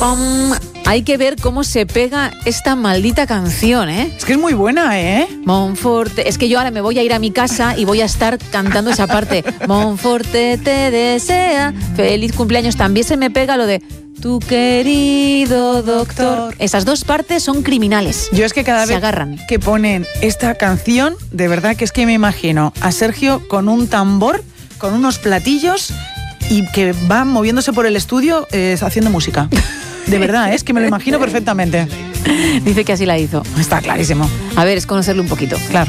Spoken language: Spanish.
pom. Hay que ver cómo se pega esta maldita canción, ¿eh? Es que es muy buena, ¿eh? Monforte. Es que yo ahora me voy a ir a mi casa y voy a estar cantando esa parte. Monforte te desea feliz cumpleaños. También se me pega lo de tu querido doctor. Esas dos partes son criminales. Yo es que cada se vez agarran. que ponen esta canción, de verdad que es que me imagino a Sergio con un tambor, con unos platillos y que va moviéndose por el estudio haciendo música. De verdad, es que me lo imagino perfectamente. Dice que así la hizo. Está clarísimo. A ver, es conocerlo un poquito. Claro.